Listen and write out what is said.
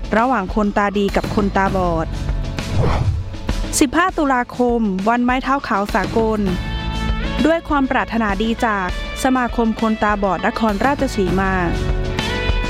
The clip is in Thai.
ระหว่างคนตาดีกับคนตาบอด15ตุลาคมวันไม้เท้าขาวสากลด้วยความปรารถนาดีจากสมาคมคนตาบอดนครราชสีมา